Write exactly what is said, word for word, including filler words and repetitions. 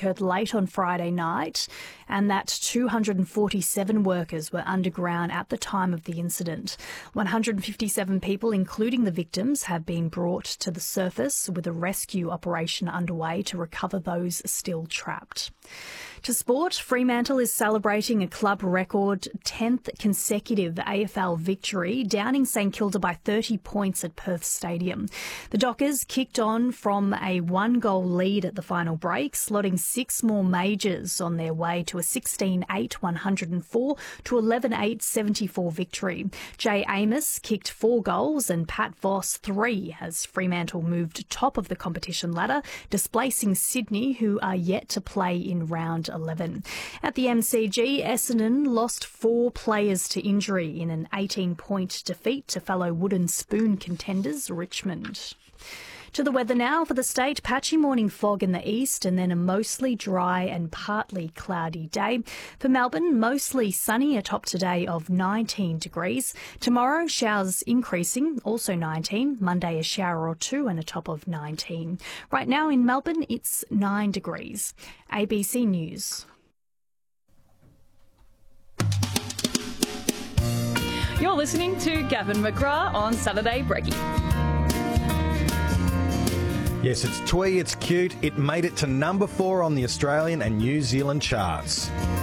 occurred late on Friday night and that two hundred forty-seven workers were underground at the time of the incident. one hundred fifty-seven people, including the victims, have been brought to the surface with a rescue operation underway to recover those still trapped. To sport, Fremantle is celebrating a club record tenth consecutive A F L victory, downing St Kilda by thirty points at Perth Stadium. The Dockers kicked on from a one-goal lead at the final break, slotting six more majors on their way to a sixteen eight one oh four to eleven eight seventy-four victory. Jay Amos kicked four goals and Pat Voss three as Fremantle moved top of the competition ladder, displacing Sydney, who are yet to play in round eleven. At the M C G, Essendon lost four players to injury in an eighteen-point defeat to fellow wooden spoon contenders Richmond. To the weather now. For the state, patchy morning fog in the east and then a mostly dry and partly cloudy day. For Melbourne, mostly sunny, a top today of nineteen degrees. Tomorrow, showers increasing, also nineteen. Monday, a shower or two and a top of nineteen. Right now in Melbourne, it's nine degrees. A B C News. You're listening to Gavin McGrath on Saturday Brekkie. Yes, it's twee, it's cute. It made it to number four on the Australian and New Zealand charts.